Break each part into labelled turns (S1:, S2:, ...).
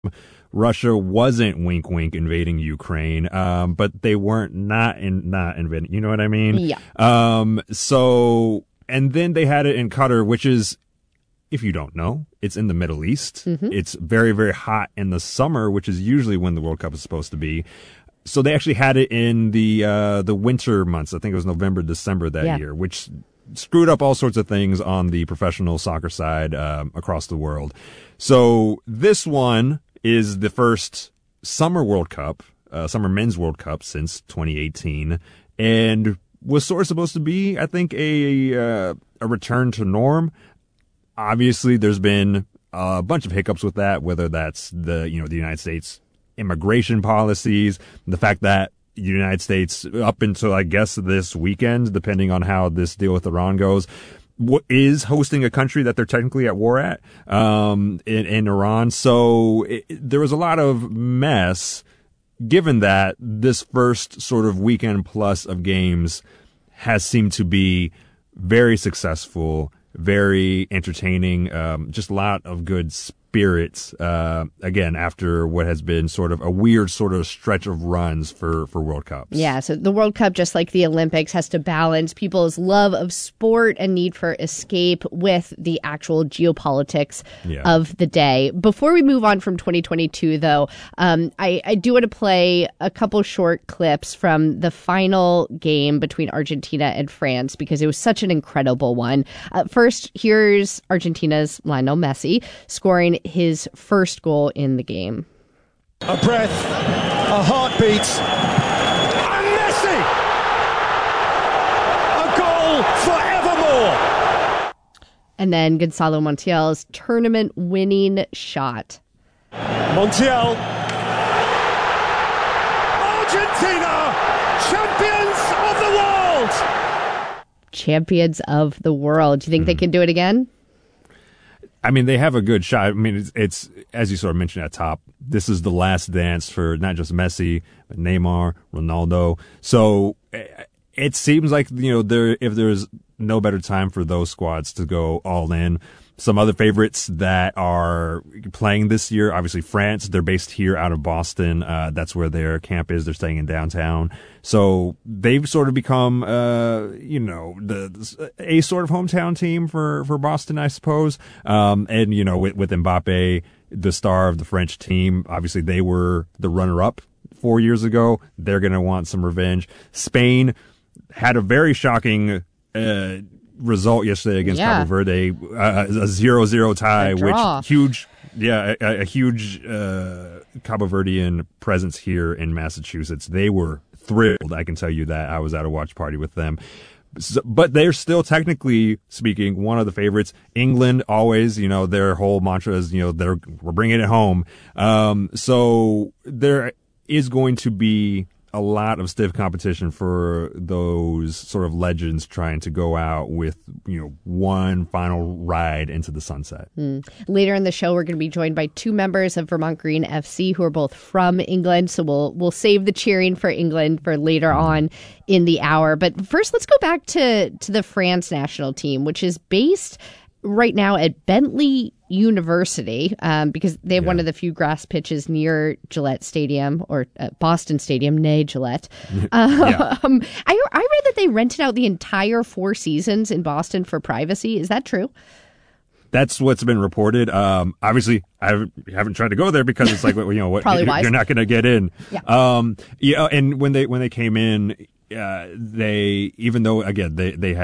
S1: Russia wasn't wink wink invading Ukraine, but they weren't not invading. You know what I mean?
S2: Yeah.
S1: So and then they had it in Qatar, which is, if you don't know, it's in the Middle East.
S2: Mm-hmm.
S1: It's very, very hot in the summer, which is usually when the World Cup is supposed to be. So they actually had it in the winter months. I think it was November, December that year, which screwed up all sorts of things on the professional soccer side across the world. So this one is the first summer World Cup, summer men's World Cup since 2018, and was sort of supposed to be, I think, a return to norm. Obviously, there's been a bunch of hiccups with that, whether that's the United States immigration policies, the fact that the United States, up until, I guess, this weekend, depending on how this deal with Iran goes, is hosting a country that they're technically at war at, in Iran. So there was a lot of mess, given that this first sort of weekend plus of games has seemed to be very successful, very entertaining, just a lot of good spirits, again, after what has been sort of a weird sort of stretch of runs for World Cups.
S2: Yeah, so the World Cup, just like the Olympics, has to balance people's love of sport and need for escape with the actual geopolitics of the day. Before we move on from 2022, though, I do want to play a couple short clips from the final game between Argentina and France, because it was such an incredible one. First, here's Argentina's Lionel Messi scoring his first goal in the game.
S3: A breath, a heartbeat, and Messi! A goal forevermore!
S2: And then Gonzalo Montiel's tournament-winning shot.
S3: Montiel. Argentina, champions of the world!
S2: Champions of the world. Do you think they can do it again?
S1: I mean, they have a good shot. I mean, it's as you sort of mentioned at top, this is the last dance for not just Messi, but Neymar, Ronaldo. So it seems like, if there's no better time for those squads to go all in. Some other favorites that are playing this year, obviously France. They're based here out of Boston. That's where their camp is. They're staying in downtown. So they've sort of become, a sort of hometown team for Boston, I suppose. And, with Mbappe, the star of the French team, obviously they were the runner-up 4 years ago. They're going to want some revenge. Spain had a very shocking result yesterday against Cabo Verde, a 0-0 tie, which a huge Cabo Verdean presence here in Massachusetts. They were thrilled, I can tell you that. I was at a watch party with them. So, but they're still, technically speaking, one of the favorites. England always, their whole mantra is, we're bringing it home. So there is going to be a lot of stiff competition for those sort of legends trying to go out with, one final ride into the sunset.
S2: Later in the show, we're going to be joined by two members of Vermont Green FC who are both from England. So we'll save the cheering for England for later on in the hour. But first, let's go back to the France national team, which is based right now at Bentley University, because they have one of the few grass pitches near Gillette Stadium, or Boston Stadium, nay Gillette. I read that they rented out the entire 4 seasons in Boston for privacy. Is that true?
S1: That's what's been reported. Obviously, I haven't tried to go there because it's like, what you're not going to get in.
S2: Yeah.
S1: And when they came in, they, even though again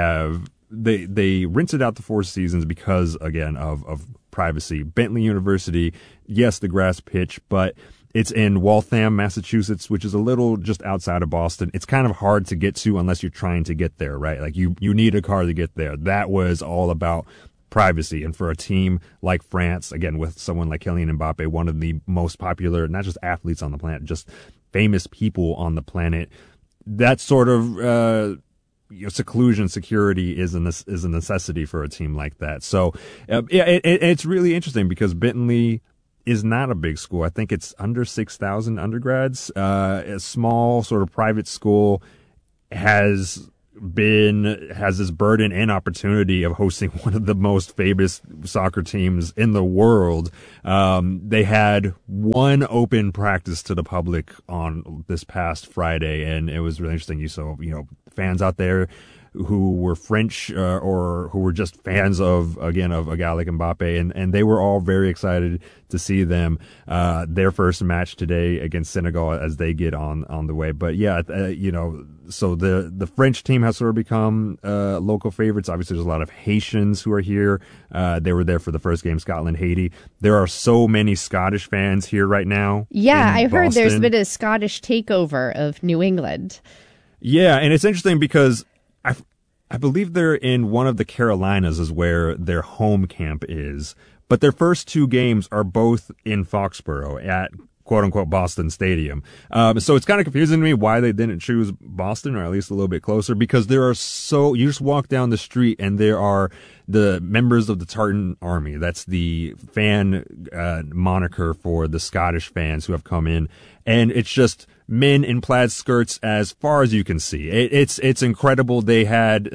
S1: they rented out the 4 seasons because, again, of privacy. Bentley University, yes, the grass pitch, but it's in Waltham, Massachusetts, which is a little just outside of Boston. It's kind of hard to get to unless you're trying to get there, right? Like you need a car to get there. That was all about privacy. And for a team like France, again, with someone like Kylian Mbappe, one of the most popular, not just athletes on the planet, just famous people on the planet, that sort of seclusion, security is a necessity for a team like that. So, it's really interesting because Bentley is not a big school. I think it's under 6,000 undergrads. A small sort of private school has has this burden and opportunity of hosting one of the most famous soccer teams in the world. They had one open practice to the public on this past Friday, and it was really interesting. You saw, fans out there who were French or who were just fans of a guy like Mbappe, and they were all very excited to see them. Their first match today against Senegal as they get on the way. But yeah, so the French team has sort of become local favorites. Obviously, there's a lot of Haitians who are here. They were there for the first game, Scotland-Haiti. There are so many Scottish fans here right now.
S2: Yeah, I heard
S1: Boston.
S2: there's been a Scottish takeover of New England.
S1: Yeah, and it's interesting because I believe they're in one of the Carolinas is where their home camp is, but their first two games are both in Foxborough at quote-unquote Boston Stadium. So it's kind of confusing to me why they didn't choose Boston, or at least a little bit closer, because you just walk down the street and there are the members of the Tartan Army. That's the fan moniker for the Scottish fans who have come in. And it's just men in plaid skirts as far as you can see. It's incredible. They had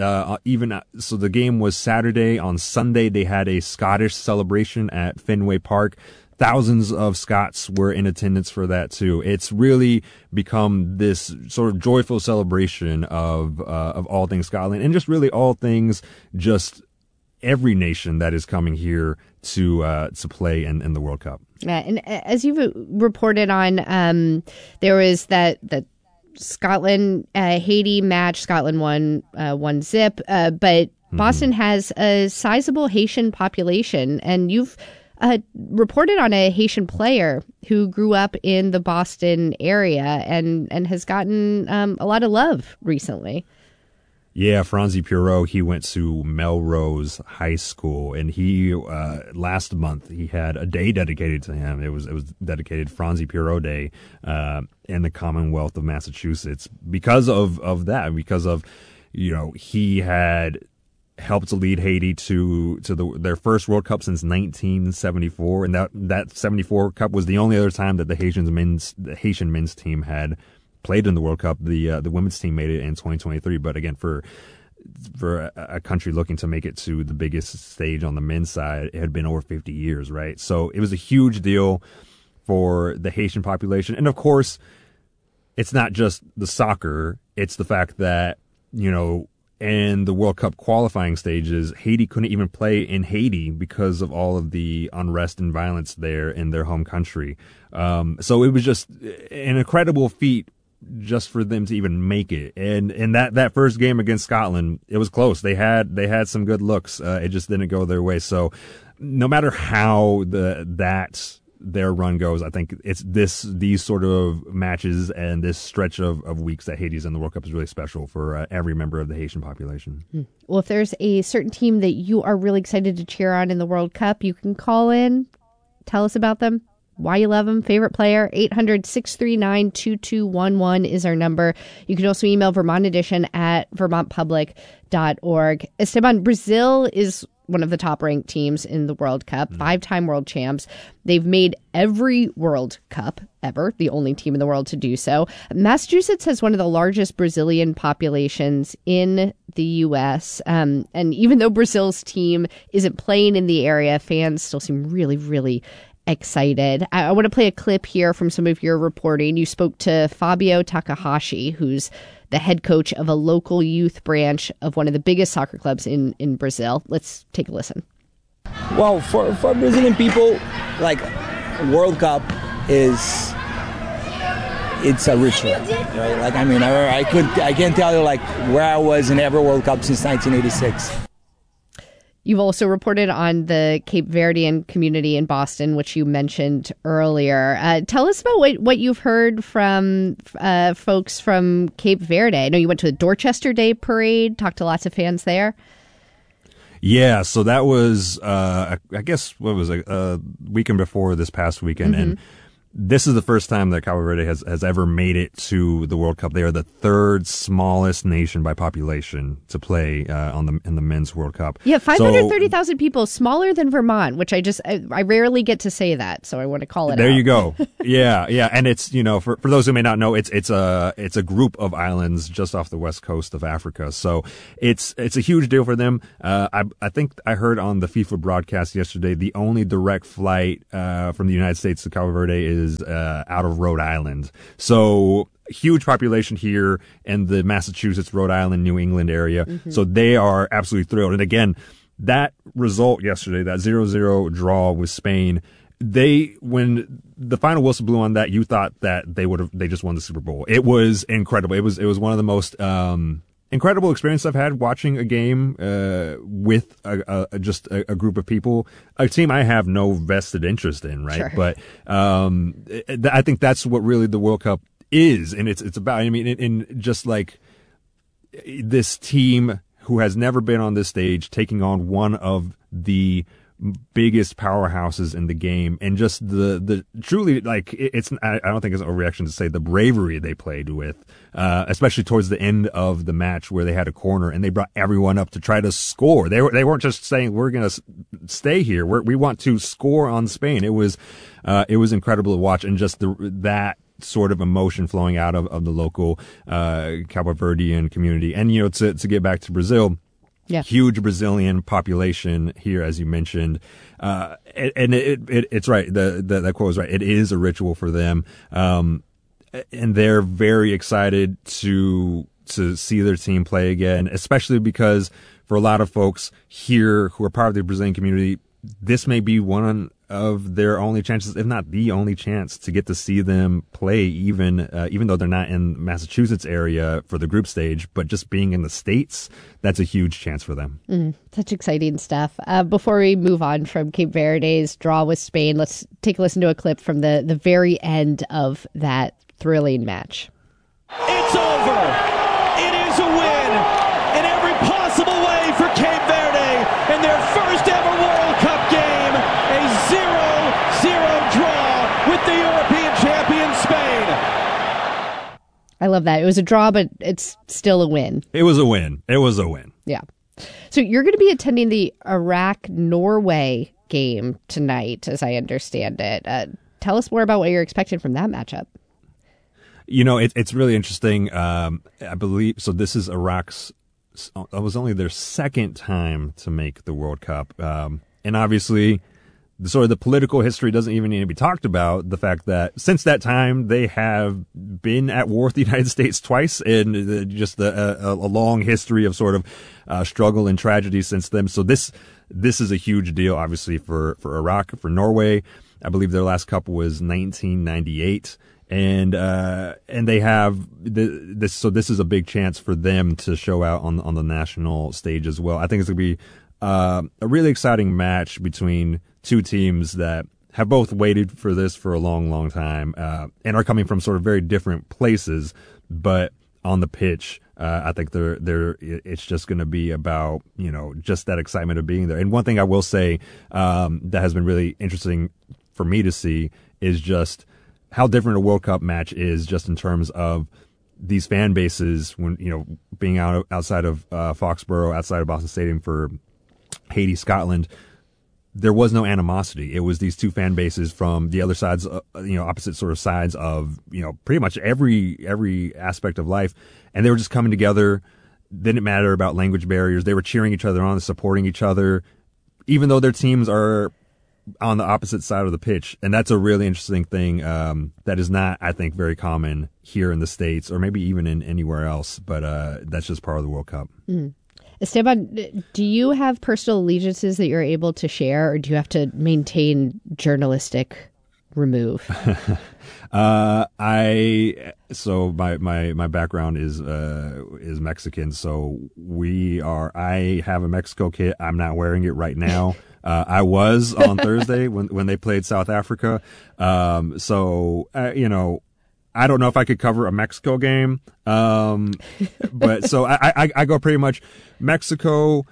S1: so the game was Saturday. On Sunday, they had a Scottish celebration at Fenway Park. Thousands of Scots were in attendance for that too. It's really become this sort of joyful celebration of all things Scotland, and just really all things, just every nation that is coming here to play in the World Cup.
S2: And as you've reported on, there was that Scotland Haiti match. Scotland won 1-0, but Boston has a sizable Haitian population, and you've reported on a Haitian player who grew up in the Boston area and has gotten a lot of love recently.
S1: Yeah, Franzi Pierrot, he went to Melrose High School, and he last month he had a day dedicated to him. It was dedicated Franzi Pierrot Day in the Commonwealth of Massachusetts because of that, because of he had helped to lead Haiti to their first World Cup since 1974, and that 74 Cup was the only other time that the Haitian men's team had played in the World Cup. The women's team made it in 2023, but again, for a country looking to make it to the biggest stage on the men's side, it had been over 50 years, right? So it was a huge deal for the Haitian population, and of course, it's not just the soccer; it's the fact that in the World Cup qualifying stages, Haiti couldn't even play in Haiti because of all of the unrest and violence there in their home country. So it was just an incredible feat just for them to even make it. And in that first game against Scotland, it was close. They had some good looks. It just didn't go their way. So no matter how their run goes, I think it's these sort of matches and this stretch of weeks that Haiti's in the World Cup is really special for every member of the Haitian population.
S2: Well, if there's a certain team that you are really excited to cheer on in the World Cup, you can call in, tell us about them, why you love them, favorite player. 800-639-2211 is our number. You can also email Vermont Edition at vermontpublic.org. Esteban, Brazil is one of the top-ranked teams in the World Cup, 5-time world champs. They've made every World Cup ever, the only team in the world to do so. Massachusetts has one of the largest Brazilian populations in the U.S., and even though Brazil's team isn't playing in the area, fans still seem really, really excited. I want to play a clip here from some of your reporting. You spoke to Fabio Takahashi, who's the head coach of a local youth branch of one of the biggest soccer clubs in Brazil. Let's take a listen.
S4: Well, for Brazilian people, like World Cup it's a ritual, right? Like, I mean, I can't tell you like where I was in every World Cup since 1986.
S2: You've also reported on the Cape Verdean community in Boston, which you mentioned earlier. Tell us about what you've heard from folks from Cape Verde. I know you went to the Dorchester Day Parade, talked to lots of fans there.
S1: Yeah, so that was, I guess, what was it, weekend before this past weekend. Mm-hmm. And this is the first time that Cabo Verde has ever made it to the World Cup. They are the third smallest nation by population to play in the men's World Cup.
S2: Yeah, 530,000 people, smaller than Vermont, which I rarely get to say that, so I want to call it out.
S1: There you go. Yeah, and it's, for those who may not know, it's a group of islands just off the west coast of Africa. So it's a huge deal for them. I think I heard on the FIFA broadcast yesterday, the only direct flight from the United States to Cabo Verde is out of Rhode Island. So huge population here in the Massachusetts, Rhode Island, New England area. Mm-hmm. So they are absolutely thrilled. And again, that result yesterday, that 0-0 draw with Spain, when the final whistle blew on that, you thought that they just won the Super Bowl. It was incredible. It was one of the most incredible experience I've had watching a game with just a group of people, a team I have no vested interest in, right? Sure. But I think that's what really the World Cup is, and it's about. I mean, in just like this team who has never been on this stage taking on one of the biggest powerhouses in the game, and just the truly, like, I don't think it's an overreaction to say the bravery they played with, especially towards the end of the match where they had a corner and they brought everyone up to try to score. They weren't just saying we're going to stay here. We want to score on Spain. It was incredible to watch, and just that sort of emotion flowing out of the local Cabo Verdean community. And to get back to Brazil. Yeah. Huge Brazilian population here, as you mentioned, and it's right. That quote was right. It is a ritual for them, and they're very excited to see their team play again. Especially because for a lot of folks here who are part of the Brazilian community, this may be one of their only chances, if not the only chance, to get to see them play, even though they're not in Massachusetts area for the group stage, but just being in the States, that's a huge chance for them.
S2: Such exciting stuff. Before we move on from Cape Verde's draw with Spain, let's take a listen to a clip from the very end of that thrilling match.
S3: It's over. It is a win in every possible way for Cape Verde in their first ever World Cup game. A 0-0 draw with the European champion Spain.
S2: I love that. It was a draw, but it's still a win.
S1: It was a win.
S2: Yeah. So you're going to be attending the Iraq-Norway game tonight, as I understand it. Tell us more about what you're expecting from that matchup.
S1: It's really interesting. I believe, so this is Iraq's, it was only their second time to make the World Cup. And obviously, the political history doesn't even need to be talked about. The fact that since that time, they have been at war with the United States twice, and just a long history of sort of struggle and tragedy since then. So this is a huge deal, obviously, for Iraq. For Norway, I believe their last cup was 1998. And they have this, so this is a big chance for them to show out on the national stage as well. I think it's going to be a really exciting match between two teams that have both waited for this for a long, long time, and are coming from sort of very different places, but on the pitch, I think it's just going to be about, just that excitement of being there. And one thing I will say, that has been really interesting for me to see is just how different a World Cup match is, just in terms of these fan bases when, being outside of Foxborough, outside of Boston Stadium for Haiti, Scotland. There was no animosity. It was these two fan bases from the other sides, opposite sort of sides of, pretty much every aspect of life. And they were just coming together. Didn't matter about language barriers. They were cheering each other on, supporting each other, even though their teams are on the opposite side of the pitch. And that's a really interesting thing, that is not, I think, very common here in the States, or maybe even in anywhere else. But that's just part of the World Cup. Mm.
S2: Esteban, do you have personal allegiances that you're able to share, or do you have to maintain journalistic remove?
S1: So my background is Mexican. So I have a Mexico kit. I'm not wearing it right now. I was on Thursday when they played South Africa. I don't know if I could cover a Mexico game. But so I go pretty much Mexico,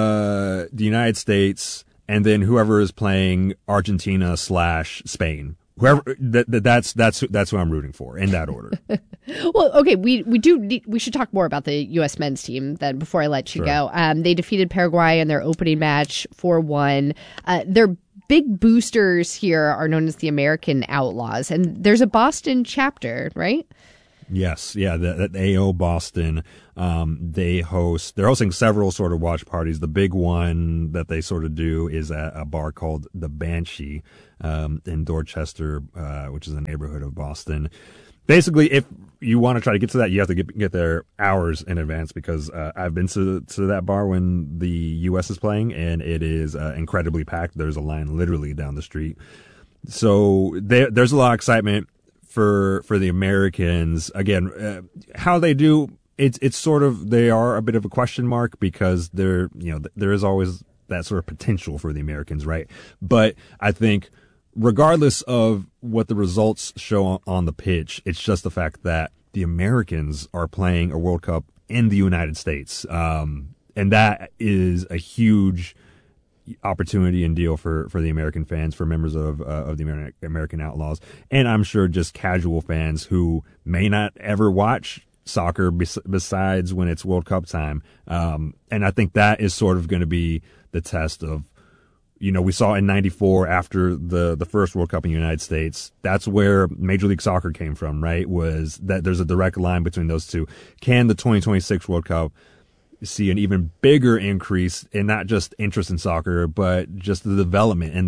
S1: the United States, and then whoever is playing Argentina /Spain. Whoever that's who I'm rooting for in that order.
S2: Well, okay, we should talk more about the U.S. men's team then before I let you go. They defeated Paraguay in their opening match 4-1. Their big boosters here are known as the American Outlaws, and there's a Boston chapter, right?
S1: Yes, yeah, the AO Boston, they're hosting several sort of watch parties. The big one that they sort of do is at a bar called the Banshee, in Dorchester, which is a neighborhood of Boston. Basically, if you want to try to get to that, you have to get there hours in advance, because I've been to that bar when the U.S. is playing, and it is incredibly packed. There's a line literally down the street. So there's a lot of excitement for the Americans. Again, how they do, it's sort of, they are a bit of a question mark, because there is always that sort of potential for the Americans, right? But I think regardless of what the results show on the pitch, it's just the fact that the Americans are playing a World Cup in the United States. And that is a huge opportunity and deal for the American fans, for members of the American Outlaws, and I'm sure just casual fans who may not ever watch soccer besides when it's World Cup time. And I think that is sort of going to be the test of, we saw in '94 after the first World Cup in the United States, that's where Major League Soccer came from, right? Was that there's a direct line between those two. Can the 2026 World Cup see an even bigger increase in not just interest in soccer, but just the development and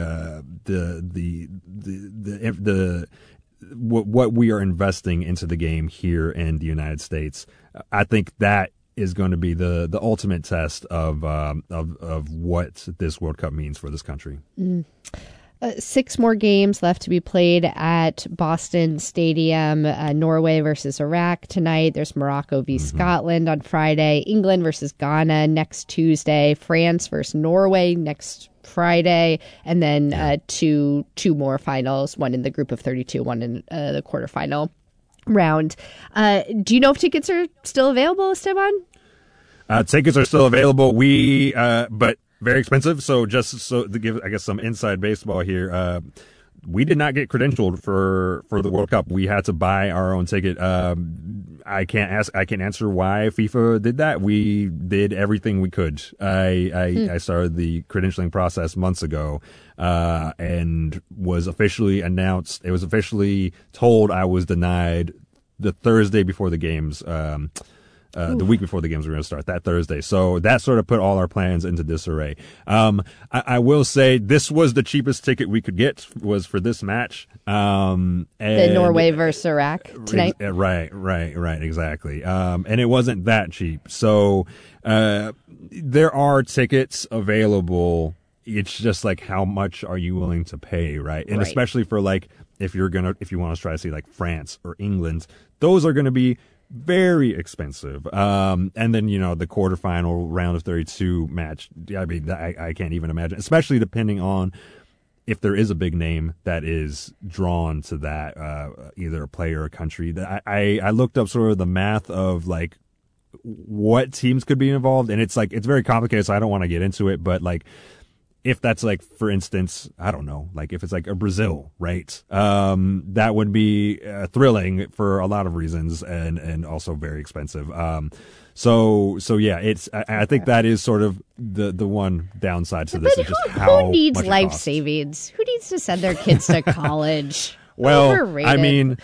S1: what we are investing into the game here in the United States? I think that is going to be the ultimate test of what this World Cup means for this country.
S2: 6 more games left to be played at Boston Stadium. Norway versus Iraq tonight. There's Morocco v. Scotland on Friday. England versus Ghana next Tuesday. France versus Norway next Friday. And then two more finals, one in the group of 32, one in the quarterfinal round. Do you know if tickets are still available, Esteban?
S1: Tickets are still available. But very expensive. So just so to give, I guess, some inside baseball here, we did not get credentialed for the World Cup. We had to buy our own ticket. I can't answer why FIFA did that. We did everything we could. I started the credentialing process months ago, and was officially announced. It was officially told I was denied the Thursday before the games. The week before the games were going to start, that Thursday. So that sort of put all our plans into disarray. I will say this was the cheapest ticket we could get, was for this match. And
S2: the Norway versus Iraq tonight.
S1: Right, exactly. And it wasn't that cheap. So there are tickets available. It's just like, how much are you willing to pay, right? And especially for like, if you want to try to see like France or England, those are going to be very expensive. And then, the quarterfinal round of 32 match, I mean, I can't even imagine, especially depending on if there is a big name that is drawn to that, either a player or a country. I looked up sort of the math of like what teams could be involved, and it's like, it's very complicated, so I don't want to get into it, but like, if that's like, for instance, I don't know, like if it's like a Brazil, right? That would be thrilling for a lot of reasons, and also very expensive. So yeah, I think that is sort of the one downside to this.
S2: But
S1: is just how
S2: who needs
S1: much it
S2: life
S1: costs.
S2: savings? Who needs to send their kids to college?
S1: Well,
S2: Overrated.
S1: I mean,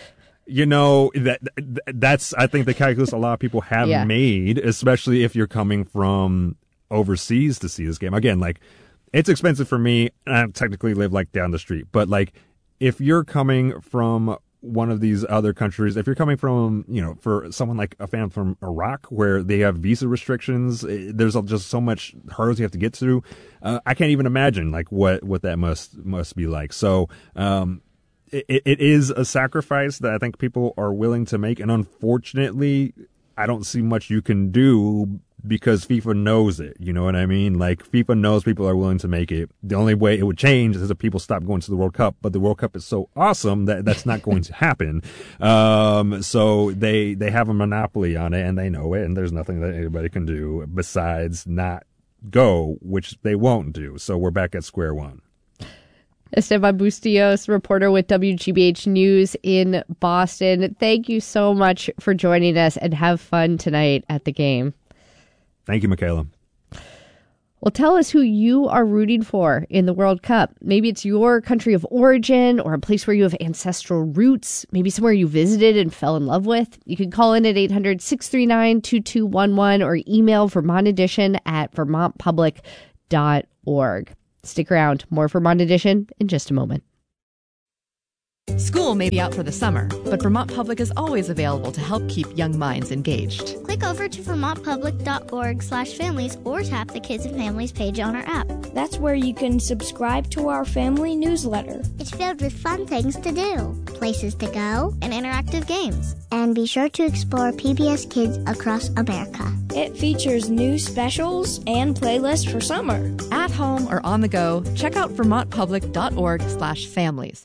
S1: that's I think the calculus a lot of people have made, especially if you're coming from overseas to see this game. Again, like, it's expensive for me. I technically live like down the street, but like, if you're coming from one of these other countries, if you're coming from, for someone like a fan from Iraq where they have visa restrictions, there's just so much hurdles you have to get through. I can't even imagine like what that must be like. So, it is a sacrifice that I think people are willing to make. And unfortunately, I don't see much you can do, because FIFA knows it. You know what I mean? Like, FIFA knows people are willing to make it. The only way it would change is if people stop going to the World Cup. But the World Cup is so awesome that that's not going to happen. So they have a monopoly on it, and they know it, and there's nothing that anybody can do besides not go, which they won't do. So we're back at square one.
S2: Esteban Bustillos, reporter with WGBH News in Boston. Thank you so much for joining us, and have fun tonight at the game.
S1: Thank you, Michaela.
S2: Well, tell us who you are rooting for in the World Cup. Maybe it's your country of origin or a place where you have ancestral roots, maybe somewhere you visited and fell in love with. You can call in at 800-639-2211 or email Vermont Edition at vermontpublic.org. Stick around. More Vermont Edition in just a moment.
S5: School may be out for the summer, but Vermont Public is always available to help keep young minds engaged.
S6: Click over to vermontpublic.org/families or tap the Kids and Families page on our app.
S7: That's where you can subscribe to our family newsletter.
S6: It's filled with fun things to do, places to go, and interactive games. And be sure to explore PBS Kids across America.
S7: It features new specials and playlists for summer.
S5: At home or on the go, check out vermontpublic.org/families.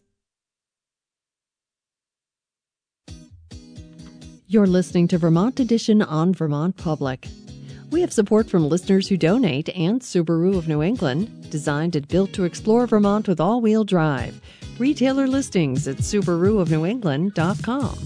S5: You're listening to Vermont Edition on Vermont Public. We have support from listeners who donate and Subaru of New England, designed and built to explore Vermont with all-wheel drive. Retailer listings at SubaruofNewEngland.com.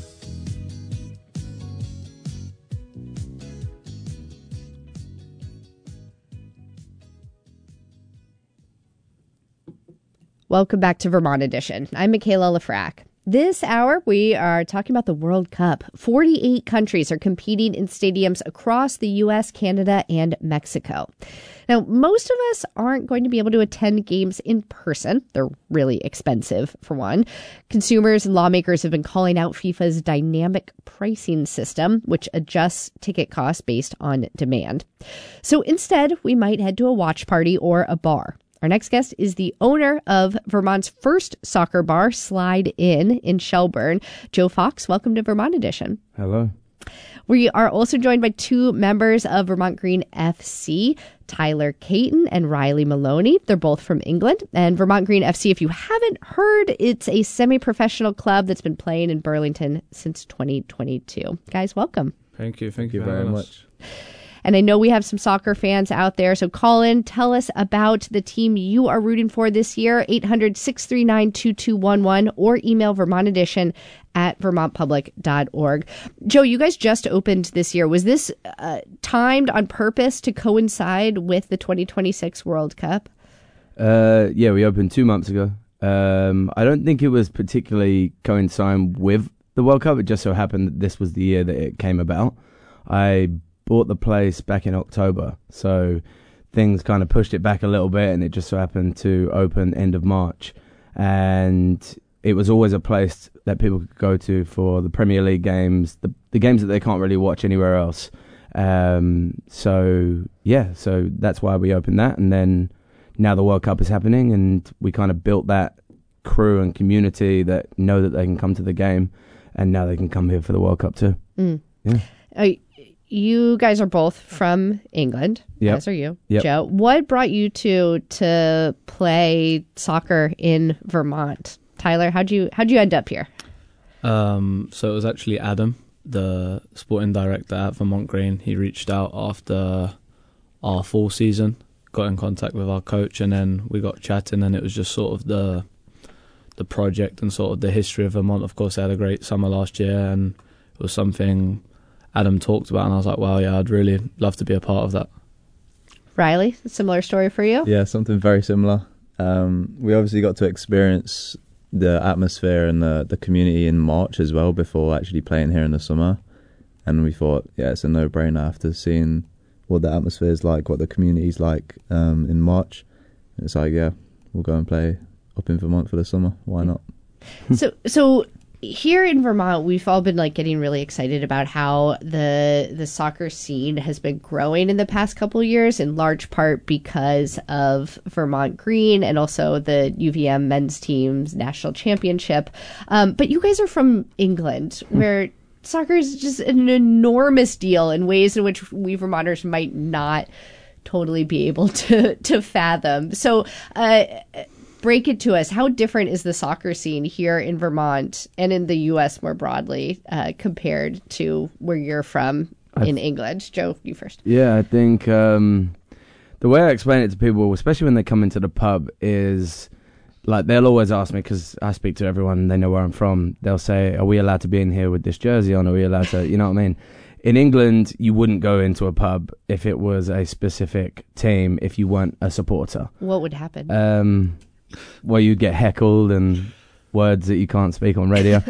S2: Welcome back to Vermont Edition. I'm Michaela Lafrac. This hour, we are talking about the World Cup. 48 countries are competing in stadiums across the U.S., Canada, and Mexico. Now, most of us aren't going to be able to attend games in person. They're really expensive, for one. Consumers and lawmakers have been calling out FIFA's dynamic pricing system, which adjusts ticket costs based on demand. So instead, we might head to a watch party or a bar. Our next guest is the owner of Vermont's first soccer bar, Slide in Shelburne. Joe Fox, welcome to Vermont Edition.
S8: Hello.
S2: We are also joined by two members of Vermont Green FC, Tyler Caton and Riley Maloney. They're both from England. And Vermont Green FC, if you haven't heard, it's a semi-professional club that's been playing in Burlington since 2022. Guys, welcome.
S8: Thank you. Thank you very much.
S2: And I know we have some soccer fans out there, so call in, tell us about the team you are rooting for this year, 800-639-2211, or email Vermont Edition at vermontpublic.org. Joe, you guys just opened this year. Was this timed on purpose to coincide with the 2026 World Cup?
S8: Yeah, we opened 2 months ago. I don't think it was particularly coinciding with the World Cup. It just so happened that this was the year that it came about. I bought the place back in October, so things kind of pushed it back a little bit, and it just so happened to open end of March. And it was always a place that people could go to for the Premier League games, the games that they can't really watch anywhere else. So that's why we opened that. And then now the World Cup is happening, and we kind of built that crew and community that know that they can come to the game, and now they can come here for the World Cup too. Yeah.
S2: You guys are both from England, as are you, Joe. What brought you to play soccer in Vermont? Tyler, how'd you end up here?
S9: So it was actually Adam, the sporting director at Vermont Green. He reached out after our fall season, got in contact with our coach, and then we got chatting, and it was just sort of the project and sort of the history of Vermont. Of course, they had a great summer last year, and it was something Adam talked about, and I was like, wow, yeah, I'd really love to be a part of that.
S2: Riley, a similar story for you?
S10: Yeah, something very similar. We obviously got to experience the atmosphere and the community in March as well before actually playing here in the summer. And we thought, yeah, it's a no-brainer after seeing what the atmosphere is like, what the community is like in March. And it's like, yeah, we'll go and play up in Vermont for the summer. Why not?
S2: So here in Vermont, we've all been getting really excited about how the soccer scene has been growing in the past couple of years, in large part because of Vermont Green and also the UVM men's team's national championship. But you guys are from England, where soccer is just an enormous deal in ways in which we Vermonters might not totally be able to fathom. So break it to us. How different is the soccer scene here in Vermont and in the U.S. more broadly compared to where you're from in England? Joe, you first.
S8: Yeah, I think the way I explain it to people, especially when they come into the pub, is like they'll always ask me, because I speak to everyone and they know where I'm from. They'll say, are we allowed to be in here with this jersey on? Are we allowed to, you know what I mean? In England, you wouldn't go into a pub if it was a specific team if you weren't a supporter.
S2: What would happen?
S8: Well, you'd get heckled and words that you can't speak on radio.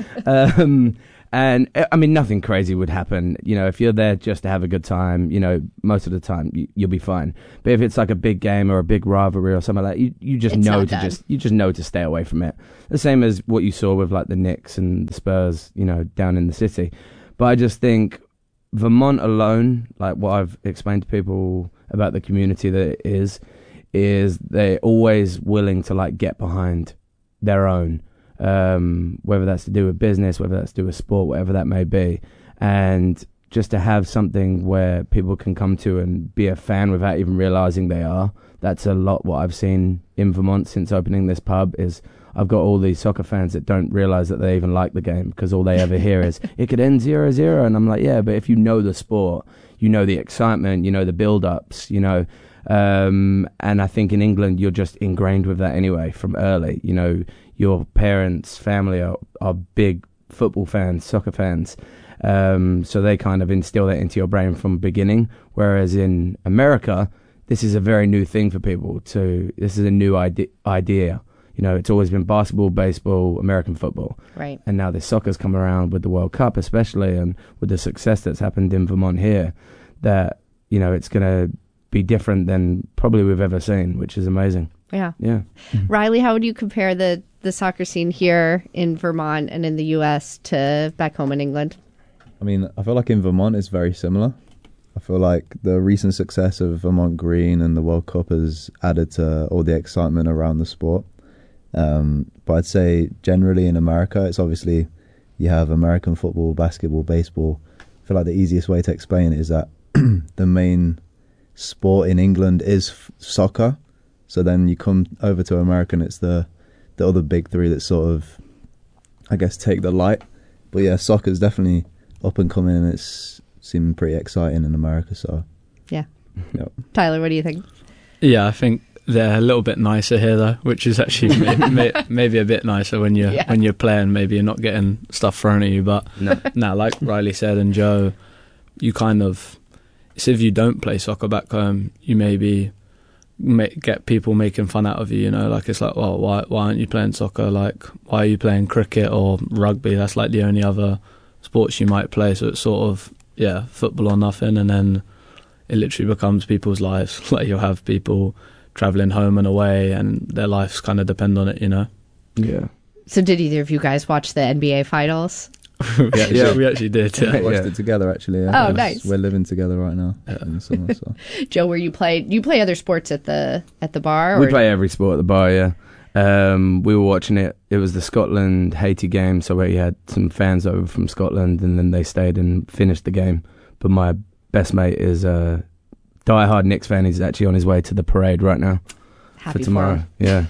S8: And I mean, nothing crazy would happen. You know, if you're there just to have a good time, you know, most of the time you'll be fine. But if it's like a big game or a big rivalry or something like that, you just know to stay away from it. The same as what you saw with like the Knicks and the Spurs, you know, down in the city. But I just think Vermont alone, like what I've explained to people about the community that it is they're always willing to like get behind their own. Whether that's to do with business, whether that's to do with sport, whatever that may be. And just to have something where people can come to and be a fan without even realising they are, that's a lot what I've seen in Vermont since opening this pub. Is I've got all these soccer fans that don't realise that they even like the game, because all they ever hear is, it could end 0-0. And I'm like, yeah, but if you know the sport, you know the excitement, you know the build-ups, you know. And I think in England, you're just ingrained with that anyway from early, you know. Your parents, family are big football fans, soccer fans. So they kind of instill that into your brain from the beginning. Whereas in America, this is a very new thing for people. This is a new idea. You know, it's always been basketball, baseball, American football.
S2: Right.
S8: And now this soccer's come around with the World Cup especially, and with the success that's happened in Vermont here, that, you know, it's going to be different than probably we've ever seen, which is amazing.
S2: Yeah.
S8: Yeah.
S2: Riley, how would you compare the soccer scene here in Vermont and in the U.S. to back home in England?
S10: I mean, I feel like in Vermont it's very similar. I feel like the recent success of Vermont Green and the World Cup has added to all the excitement around the sport. But I'd say generally in America, it's obviously you have American football, basketball, baseball. I feel like the easiest way to explain it is that the main sport in England is soccer. So then you come over to America and it's the other big three that sort of, I guess, take the light. But yeah, soccer's definitely up and coming, and it's seeming pretty exciting in America. So
S2: yeah.
S10: Yep.
S2: Tyler, what do you think?
S9: Yeah, I think they're a little bit nicer here though, which is actually maybe a bit nicer when you're playing. Maybe you're not getting stuff thrown at you, but now, like Riley said and Joe, you kind of, it's if you don't play soccer back home, you maybe get people making fun out of you, you know, like it's like, well, why aren't you playing soccer? Like, why are you playing cricket or rugby? That's like the only other sports you might play. So it's sort of, yeah, football or nothing, and then it literally becomes people's lives. Like, you'll have people travelling home and away, and their lives kind of depend on it, you know?
S8: Yeah.
S2: So did either of you guys watch the NBA finals?
S9: Yeah, we actually did. Yeah.
S10: We watched it together, actually. Yeah.
S2: Oh, nice.
S10: We're living together right now in the summer. So.
S2: Joe, where you play other sports at the bar?
S8: We play every sport at the bar, yeah. We were watching it. It was the Scotland-Haiti game, so we had some fans over from Scotland, and then they stayed and finished the game. But my best mate is a die-hard Knicks fan. He's actually on his way to the parade right now.
S2: Happy
S8: for tomorrow. Yeah.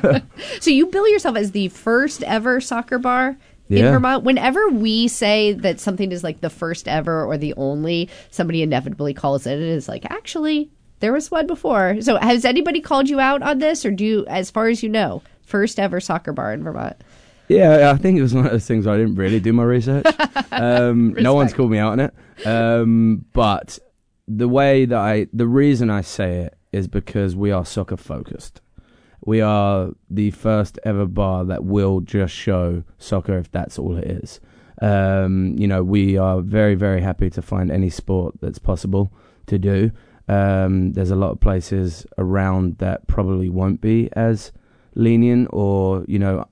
S2: So you bill yourself as the first ever soccer bar in Vermont. Whenever we say that something is like the first ever or the only, somebody inevitably calls it. It is like, actually, there was one before. So has anybody called you out on this, or do you, as far as you know, first ever soccer bar in Vermont?
S8: Yeah, I think it was one of those things where I didn't really do my research. No one's called me out on it. But the reason I say it is because we are soccer focused. We are the first ever bar that will just show soccer if that's all it is. You know, we are very, very happy to find any sport that's possible to do. There's a lot of places around that probably won't be as lenient or, you know,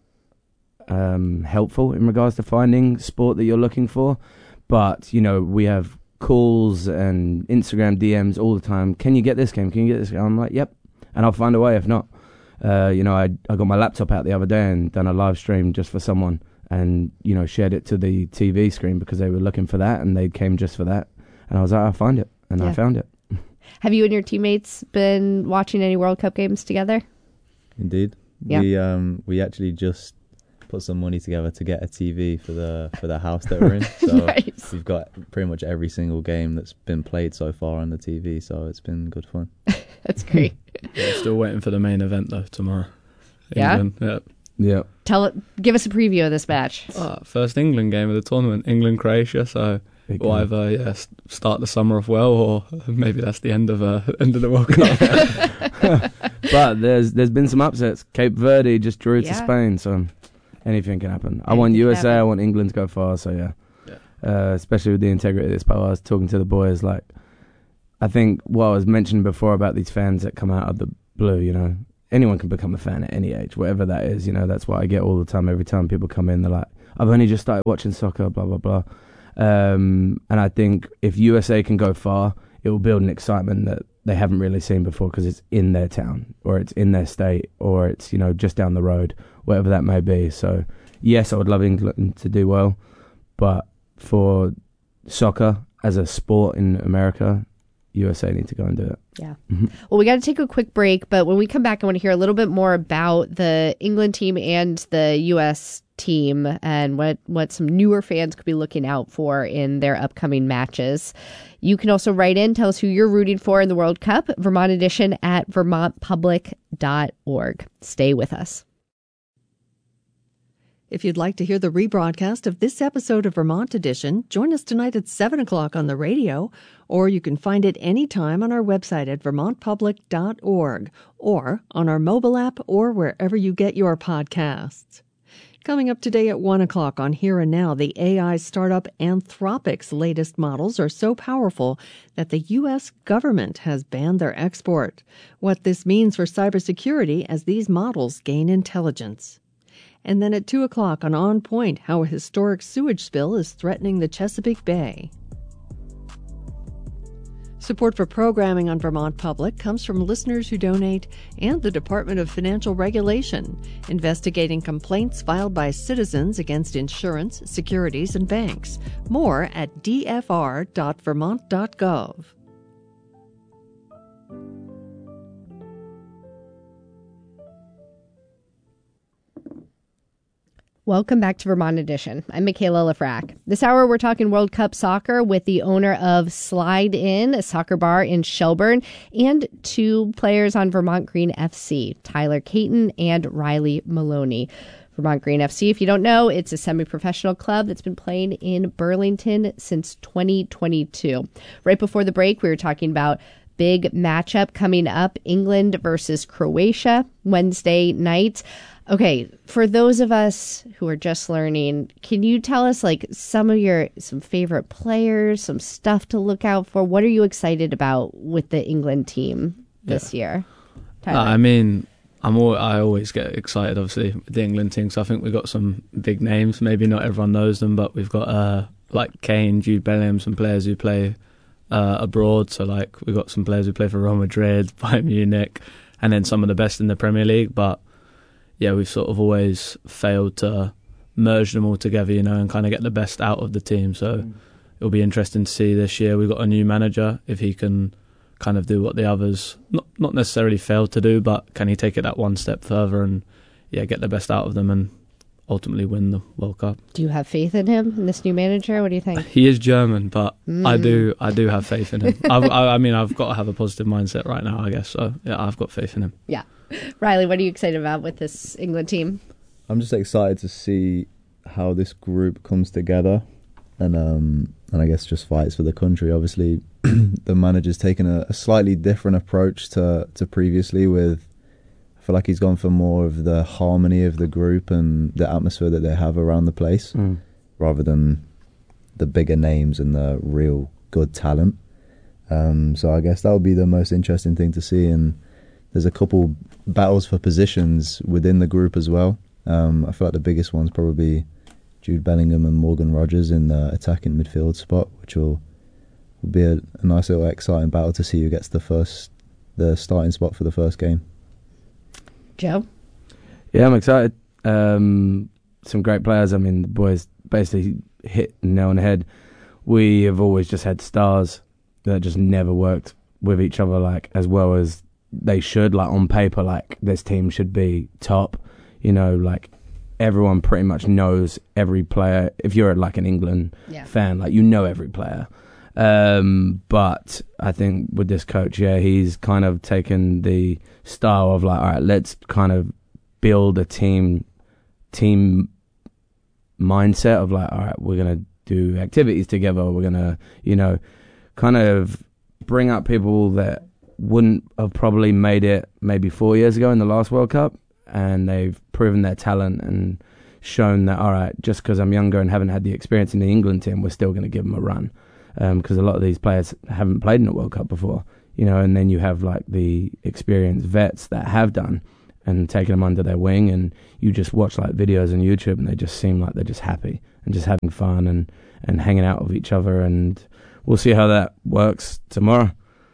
S8: helpful in regards to finding sport that you're looking for. But, you know, we have calls and Instagram DMs all the time. Can you get this game? Can you get this game? I'm like, yep. And I'll find a way if not. You know, I got my laptop out the other day and done a live stream just for someone, and, you know, shared it to the TV screen because they were looking for that and they came just for that. And I was like, I'll find it. And I found it.
S2: Have you and your teammates been watching any World Cup games together?
S10: Indeed.
S2: Yeah.
S10: We actually just put some money together to get a TV for the house that we're in. So
S2: Nice.
S10: We've got pretty much every single game that's been played so far on the TV. So it's been good fun.
S2: That's great.
S9: We're still waiting for the main event though tomorrow.
S2: Yeah?
S9: England.
S8: Yeah.
S2: Give us a preview of this match.
S9: First England game of the tournament, England-Croatia, so we'll either start the summer off well, or maybe that's the end of the World Cup.
S8: But there's been some upsets. Cape Verde just drew to Spain, so anything can happen. I want USA, I want England to go far, so yeah. Especially with the integrity of this poll. I was talking to the boys, like, I think what I was mentioning before about these fans that come out of the blue, you know, anyone can become a fan at any age, whatever that is, you know, that's what I get all the time. Every time people come in, they're like, I've only just started watching soccer, blah, blah, blah. And I think if USA can go far, it will build an excitement that they haven't really seen before, because it's in their town, or it's in their state, or it's, you know, just down the road, whatever that may be. So, yes, I would love England to do well, but for soccer as a sport in America, USA need to go and do it.
S2: Yeah. Well, we got to take a quick break, but when we come back, I want to hear a little bit more about the England team and the U.S. team and what some newer fans could be looking out for in their upcoming matches. You can also write in, tell us who you're rooting for in the World Cup, Vermont Edition at vermontpublic.org. Stay with us.
S5: If you'd like to hear the rebroadcast of this episode of Vermont Edition, join us tonight at 7 o'clock on the radio, or you can find it anytime on our website at vermontpublic.org, or on our mobile app, or wherever you get your podcasts. Coming up today at 1 o'clock on Here and Now, the AI startup Anthropic's latest models are so powerful that the U.S. government has banned their export. What this means for cybersecurity as these models gain intelligence. And then at 2 o'clock on Point, how a historic sewage spill is threatening the Chesapeake Bay. Support for programming on Vermont Public comes from listeners who donate and the Department of Financial Regulation, investigating complaints filed by citizens against insurance, securities, and banks. More at dfr.vermont.gov.
S2: Welcome back to Vermont Edition. I'm Michaela Lafrac. This hour, we're talking World Cup soccer with the owner of Slide In, a soccer bar in Shelburne, and two players on Vermont Green FC, Tyler Caton and Riley Maloney. Vermont Green FC, if you don't know, it's a semi-professional club that's been playing in Burlington since 2022. Right before the break, we were talking about big matchup coming up, England versus Croatia, Wednesday night. Okay, for those of us who are just learning, can you tell us like some favorite players, some stuff to look out for? What are you excited about with the England team this year? Tyler?
S9: I mean, I always get excited, obviously, with the England team. So I think we've got some big names. Maybe not everyone knows them, but we've got like Kane, Jude Bellingham, some players who play abroad. So like we've got some players who play for Real Madrid, Bayern Munich, and then some of the best in the Premier League. But yeah, we've sort of always failed to merge them all together, you know, and kind of get the best out of the team. So it'll be interesting to see this year. We've got a new manager, if he can kind of do what the others not necessarily failed to do, but can he take it that one step further and get the best out of them and ultimately win the World Cup.
S2: Do you have faith in him, in this new manager? What do you think?
S9: He is German, but I do have faith in him. I mean, I've got to have a positive mindset right now, I guess. So yeah, I've got faith in him.
S2: Yeah. Riley, what are you excited about with this England team?
S10: I'm just excited to see how this group comes together and I guess just fights for the country. Obviously, the manager's taken a slightly different approach to previously with, I feel like he's gone for more of the harmony of the group and the atmosphere that they have around the place rather than the bigger names and the real good talent. So I guess that would be the most interesting thing to see. And there's a couple battles for positions within the group as well. I feel like the biggest one's probably Jude Bellingham and Morgan Rogers in the attacking midfield spot, which will be a nice little exciting battle to see who gets the starting spot for the first game.
S2: Joe?
S8: Yeah, I'm excited. Some great players. I mean, the boys basically hit the nail on the head. We have always just had stars that just never worked with each other like as well as they should. Like on paper, like this team should be top. You know, like everyone pretty much knows every player. If you're like an England fan, like you know every player. But I think with this coach, he's kind of taken the style of like, all right, let's kind of build a team mindset of like, all right, we're going to do activities together. We're going to, you know, kind of bring up people that wouldn't have probably made it maybe 4 years ago in the last World Cup, and they've proven their talent and shown that, all right, just because I'm younger and haven't had the experience in the England team, we're still going to give them a run, because a lot of these players haven't played in a World Cup before, you know, and then you have like the experienced vets that have done and taken them under their wing, and you just watch like videos on YouTube and they just seem like they're just happy and just having fun and hanging out with each other, and we'll see how that works tomorrow.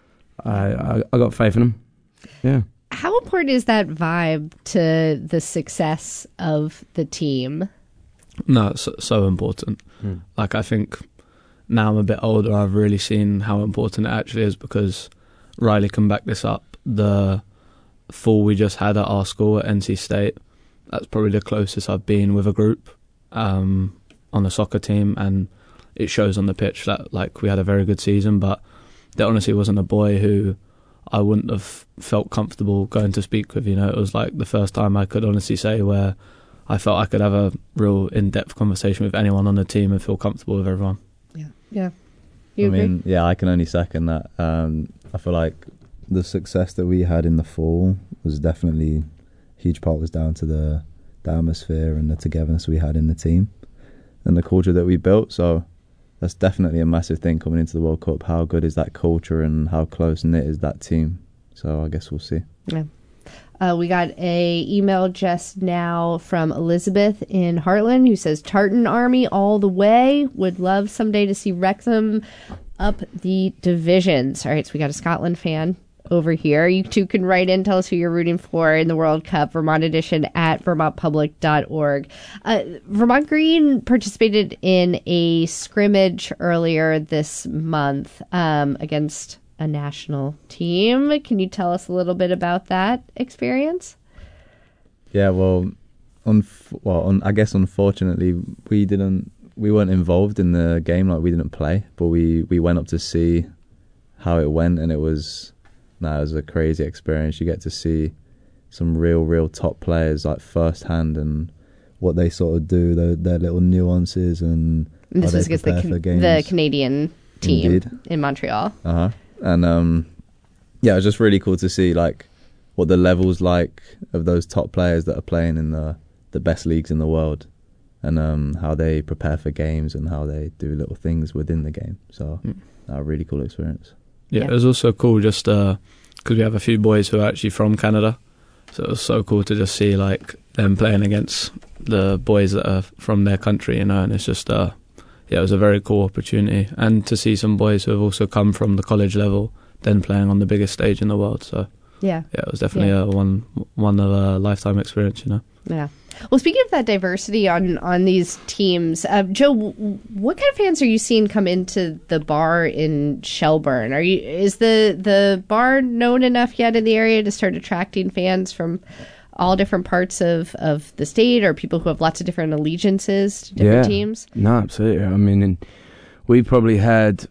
S8: I got faith in them. Yeah.
S2: How important is that vibe to the success of the team?
S9: No, it's so important. Like, I think now I'm a bit older, I've really seen how important it actually is, because Riley can back this up. The fall we just had at our school at NC State, that's probably the closest I've been with a group on a soccer team, and it shows on the pitch that like we had a very good season, but there honestly wasn't a boy who I wouldn't have felt comfortable going to speak with. You know, it was like the first time I could honestly say where I felt I could have a real in-depth conversation with anyone on the team and feel comfortable with everyone.
S2: Yeah. You agree?
S10: mean, yeah, I can only second that. I feel like the success that we had in the fall was definitely a huge part was down to the atmosphere and the togetherness we had in the team and the culture that we built. So that's definitely a massive thing coming into the World Cup. How good is that culture and how close-knit is that team? So I guess we'll see.
S2: Yeah. We got a email just now from Elizabeth in Heartland who says, Tartan Army all the way. Would love someday to see Wrexham up the divisions. All right, so we got a Scotland fan over here. You two can write in, tell us who you're rooting for in the World Cup, Vermont edition at vermontpublic.org. Vermont Green participated in a scrimmage earlier this month against a national team. Can you tell us a little bit about that experience?
S10: Yeah, well, I guess unfortunately we weren't involved in the game, like we didn't play, but we went up to see how it went, and it was a crazy experience. You get to see some real top players like firsthand and what they sort of do, their little nuances, and
S2: this was against the Canadian team in Montreal.
S10: And yeah, it was just really cool to see like what the level's like of those top players that are playing in the best leagues in the world, and how they prepare for games and how they do little things within the game. So a really cool experience.
S9: Yeah, it was also cool just because we have a few boys who are actually from Canada, so it was so cool to just see like them playing against the boys that are from their country, you know, and it's just it was a very cool opportunity, and to see some boys who have also come from the college level then playing on the biggest stage in the world. So yeah, it was definitely one of a lifetime experience, you know. Yeah.
S2: Well, speaking of that diversity on these teams, Joe, what kind of fans are you seeing come into the bar in Shelburne? Is the bar known enough yet in the area to start attracting fans from all different parts of the state, or people who have lots of different allegiances to different teams?
S8: No, absolutely. I mean, we probably had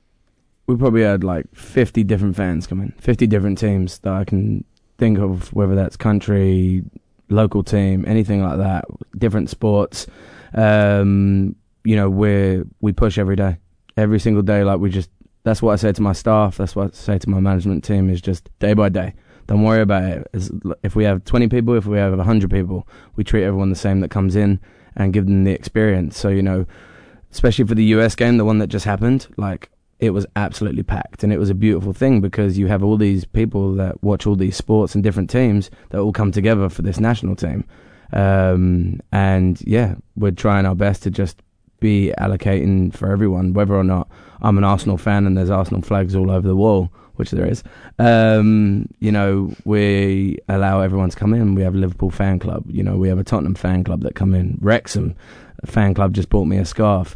S8: like 50 different fans come in, 50 different teams that I can think of, whether that's country, local team, anything like that, different sports. You know, we push every single day. Like that's what I say to my staff. That's what I say to my management team, is just day by day. Don't worry about it. If we have 20 people, if we have 100 people, we treat everyone the same that comes in and give them the experience. So, you know, especially for the US game, the one that just happened, like, it was absolutely packed, and it was a beautiful thing because you have all these people that watch all these sports and different teams that all come together for this national team. And yeah, we're trying our best to just be allocating for everyone, whether or not I'm an Arsenal fan and there's Arsenal flags all over the wall, which there is. You know, we allow everyone to come in. We have a Liverpool fan club. You know, we have a Tottenham fan club that come in. Wrexham fan club just bought me a scarf.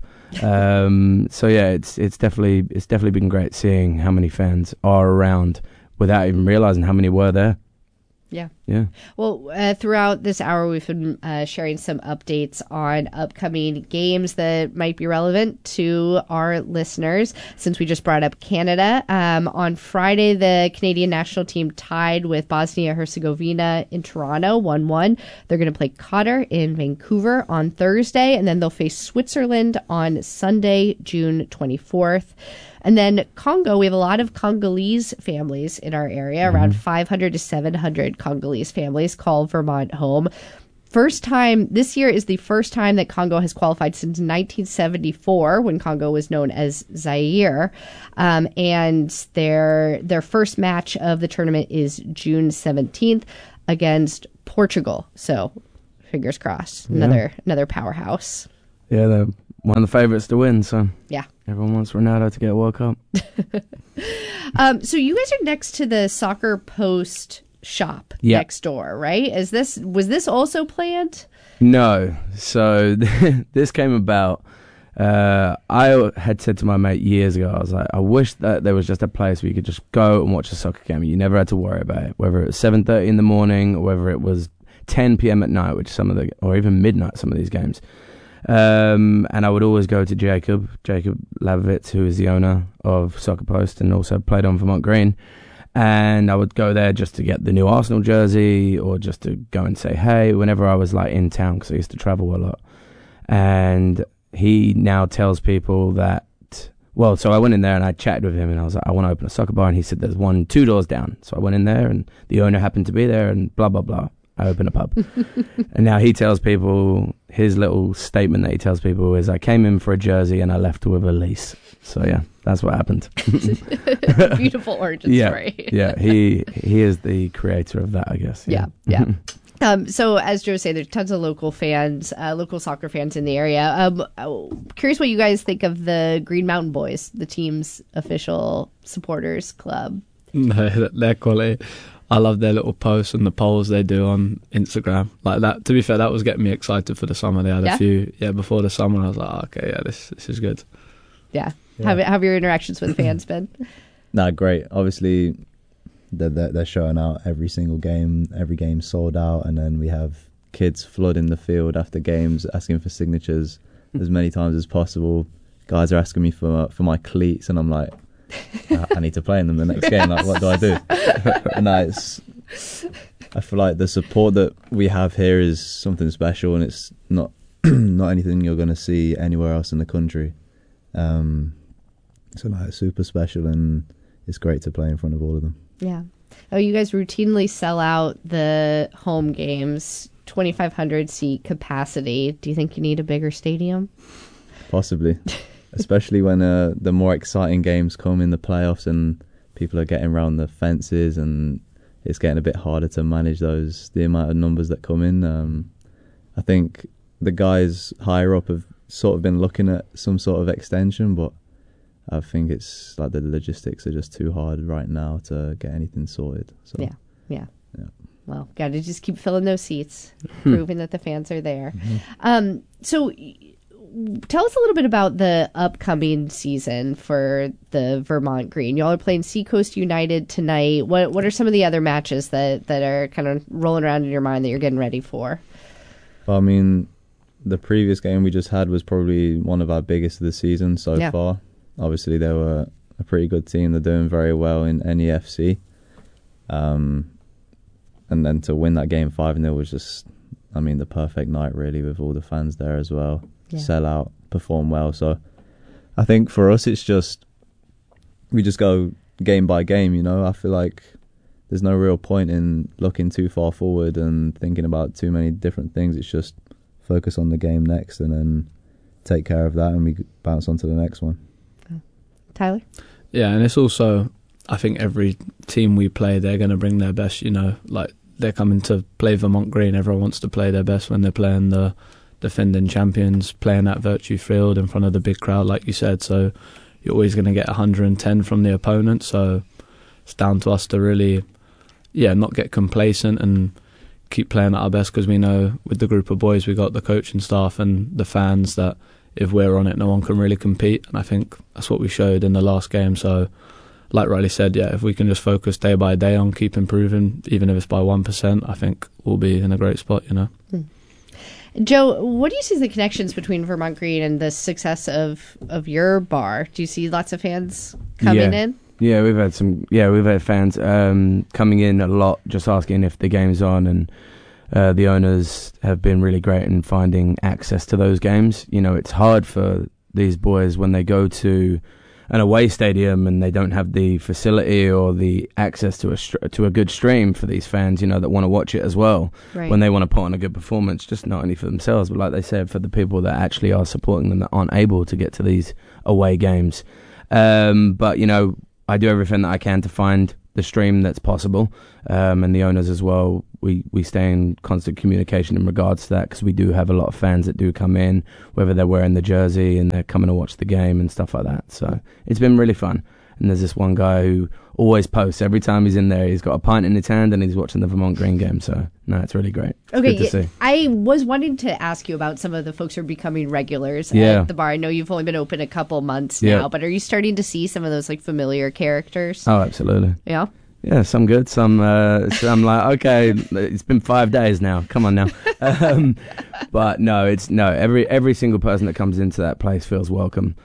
S8: So yeah, it's definitely been great seeing how many fans are around without even realizing how many were there.
S2: Yeah.
S8: Yeah.
S2: Well, throughout this hour, we've been sharing some updates on upcoming games that might be relevant to our listeners. Since we just brought up Canada, on Friday, the Canadian national team tied with Bosnia-Herzegovina in Toronto, 1-1. They're going to play Qatar in Vancouver on Thursday, and then they'll face Switzerland on Sunday, June 24th. And then Congo, we have a lot of Congolese families in our area. Around 500 to 700 Congolese families call Vermont home. This year is the first time that Congo has qualified since 1974, when Congo was known as Zaire. And their first match of the tournament is June 17th against Portugal. So fingers crossed, another powerhouse.
S8: Yeah, they're one of the favourites to win, so
S2: yeah.
S8: Everyone wants Ronaldo to get a World Cup.
S2: So you guys are next to the Soccer Post shop next door, right? Was this also planned?
S8: No. So this came about. I had said to my mate years ago, I was like, I wish that there was just a place where you could just go and watch a soccer game. You never had to worry about it, whether it was 7:30 in the morning or whether it was 10 p.m. at night, or even midnight, some of these games. And I would always go to Jacob Lavovitz, who is the owner of Soccer Post and also played on Vermont Green. And I would go there just to get the new Arsenal jersey or just to go and say hey whenever I was like in town, because I used to travel a lot. And he now tells people that, so I went in there and I chatted with him and I was like, I want to open a soccer bar. And he said there's 2 doors down. So I went in there and the owner happened to be there and blah, blah, blah. I open a pub. And now he tells people, his little statement that he tells people is, I came in for a jersey and I left with a lease. So yeah, that's what happened.
S2: Beautiful origin story.
S8: Yeah, he is the creator of that, I guess.
S2: Yeah. So as Joe said, there's tons of local fans, local soccer fans in the area. Curious what you guys think of the Green Mountain Boys, the team's official supporters club.
S9: No, they're quality. I love their little posts and the polls they do on Instagram. Like that, to be fair, that was getting me excited for the summer. They had a few, before the summer. I was like, okay, this is good.
S2: Yeah. How have your interactions with fans been?
S10: Nah, great. Obviously, they're showing out every single game. Every game sold out, and then we have kids flooding the field after games, asking for signatures as many times as possible. Guys are asking me for my cleats, and I'm like, I need to play in them the next game. Like, what do I do? And I feel like the support that we have here is something special, and it's not anything you're going to see anywhere else in the country. So it's super special, and it's great to play in front of all of them.
S2: Yeah. Oh, you guys routinely sell out the home games, 2,500 seat capacity. Do you think you need a bigger stadium? Possibly.
S10: Especially when the more exciting games come in the playoffs and people are getting around the fences and it's getting a bit harder to manage the amount of numbers that come in. I think the guys higher up have sort of been looking at some sort of extension, but I think it's like the logistics are just too hard right now to get anything sorted. So
S2: Yeah. Well, got to just keep filling those seats, proving that the fans are there. So tell us a little bit about the upcoming season for the Vermont Green. Y'all are playing Seacoast United tonight. What are some of the other matches that are kind of rolling around in your mind that you're getting ready for?
S10: Well, I mean, the previous game we just had was probably one of our biggest of the season so far. Obviously, they were a pretty good team. They're doing very well in NEFC. And then to win that game 5-0 was just, I mean, the perfect night, really, with all the fans there as well. Sell out, perform well. So I think for us, it's just, we just go game by game, you know. I feel like there's no real point in looking too far forward and thinking about too many different things. It's just focus on the game next and then take care of that, and we bounce on to the next one.
S2: Tyler?
S9: Yeah, and it's also, I think every team we play, they're going to bring their best, you know, like they're coming to play Vermont Green. Everyone wants to play their best when they're playing the defending champions, playing at Virtue Field in front of the big crowd, like you said. So you're always going to get 110 from the opponent. So it's down to us to really, not get complacent and keep playing at our best, because we know with the group of boys, we got the coaching staff and the fans that if we're on it, no one can really compete. And I think that's what we showed in the last game. So like Riley said, if we can just focus day by day on keep improving, even if it's by 1%, I think we'll be in a great spot,
S2: Joe, what do you see as the connections between Vermont Green and the success of your bar? Do you see lots of fans coming in?
S8: Yeah, we've had fans coming in a lot, just asking if the game's on, and the owners have been really great in finding access to those games. It's hard for these boys when they go to an away stadium and they don't have the facility or the access to a good stream for these fans, that want to watch it as well.
S2: Right.
S8: When they want to put on a good performance, just not only for themselves, but like they said, for the people that actually are supporting them that aren't able to get to these away games. But I do everything that I can to find the stream that's possible, and the owners as well. We stay in constant communication in regards to that, because we do have a lot of fans that do come in, whether they're wearing the jersey and they're coming to watch the game and stuff like that. So it's been really fun. And there's this one guy who always posts every time he's in there. He's got a pint in his hand and he's watching the Vermont Green game. So no, it's really great. It's good to see.
S2: I was wanting to ask you about some of the folks who are becoming regulars at the bar. I know you've only been open a couple months now, but are you starting to see some of those familiar characters?
S8: Oh, absolutely.
S2: Yeah.
S8: Yeah, some good, some like, okay, it's been 5 days now. Come on now. But every single person that comes into that place feels welcome.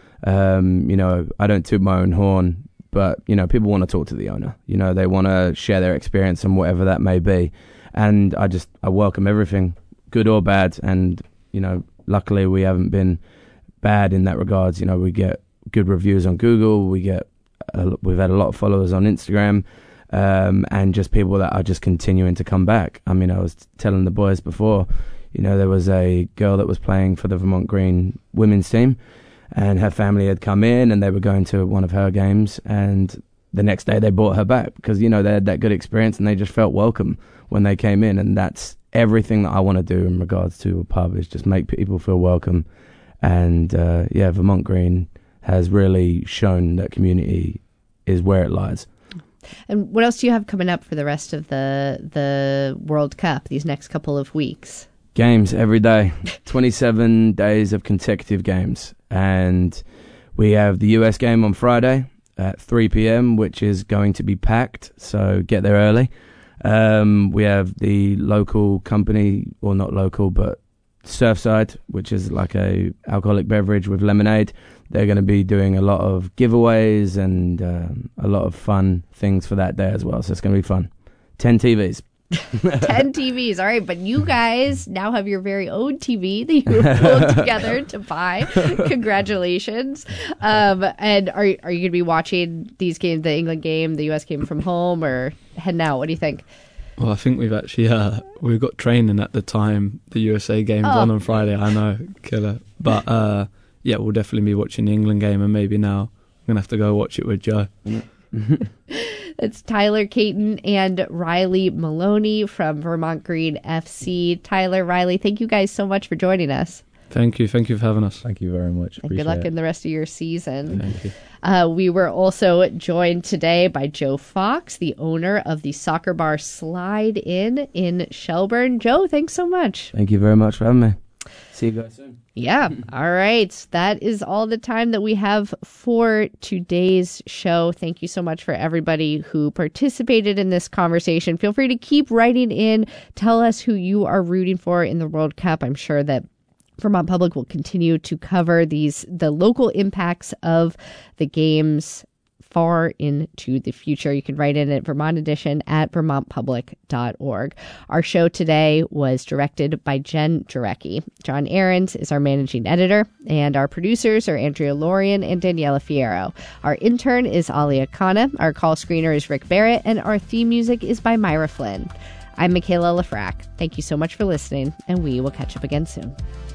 S8: I don't toot my own horn, but people want to talk to the owner. They want to share their experience and whatever that may be. And I welcome everything, good or bad. And luckily we haven't been bad in that regards. We get good reviews on Google. We've had a lot of followers on Instagram. And just people that are just continuing to come back. I mean, I was telling the boys before, there was a girl that was playing for the Vermont Green women's team, and her family had come in and they were going to one of her games, and the next day they brought her back because, they had that good experience and they just felt welcome when they came in. And that's everything that I want to do in regards to a pub, is just make people feel welcome. And, Vermont Green has really shown that community is where it lies.
S2: And what else do you have coming up for the rest of the World Cup, these next couple of weeks?
S8: Games every day, 27 days of consecutive games. And we have the US game on Friday at 3 p.m., which is going to be packed, so get there early. We have the local company, or not local, but Surfside, which is like a alcoholic beverage with lemonade. They're going to be doing a lot of giveaways and a lot of fun things for that day as well. So it's going to be fun. 10 TVs.
S2: 10 TVs. All right. But you guys now have your very own TV that you pulled together to buy. Congratulations. And are you going to be watching these games, the England game, the US game from home, or heading out? What do you think?
S9: Well, I think we've actually we've got training at the time the USA game's on Friday. I know, killer. But we'll definitely be watching the England game, and maybe now I'm gonna have to go watch it with Joe.
S2: It's Tyler Caton and Riley Maloney from Vermont Green FC. Tyler, Riley, thank you guys so much for joining us.
S9: Thank you for having us.
S10: Thank you very much.
S2: And good luck in the rest of your season.
S9: Thank you.
S2: We were also joined today by Joe Fox, the owner of the soccer bar Slide in Shelburne. Joe, thanks so much.
S8: Thank you very much for having me. See you guys soon.
S2: Yeah. All right. That is all the time that we have for today's show. Thank you so much for everybody who participated in this conversation. Feel free to keep writing in. Tell us who you are rooting for in the World Cup. I'm sure that Vermont Public will continue to cover the local impacts of the games far into the future. You can write in at vermontedition@vermontpublic.org. Our show today was directed by Jen Jarecki. John Ahrens is our managing editor, and our producers are Andrea Lorian and Daniela Fierro. Our intern is Alia Khanna. Our call screener is Rick Barrett, and our theme music is by Myra Flynn. I'm Michaela Lafrac. Thank you so much for listening, and we will catch up again soon.